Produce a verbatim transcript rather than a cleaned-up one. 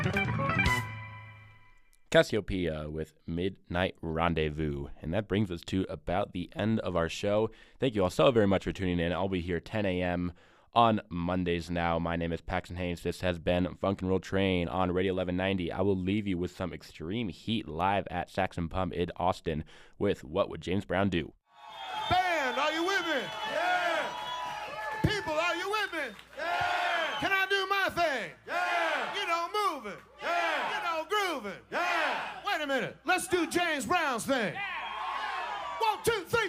Cassiopeia with Midnight Rendezvous. And that brings us to about the end of our show. Thank you all so very much for tuning in. I'll be here ten a.m. on Mondays now. My name is Paxton Haynes. This has been Funk and Roll Train on Radio eleven ninety. I will leave you with some extreme heat live at Saxon Pump in Austin with What Would James Brown Do? Band, are you with me? Yeah. People, are you with me? Yeah. Can I do my thing? Yeah. You know, moving. Yeah. You know, grooving. Yeah. Wait a minute. Let's do James Brown's thing. Yeah. One, two, three.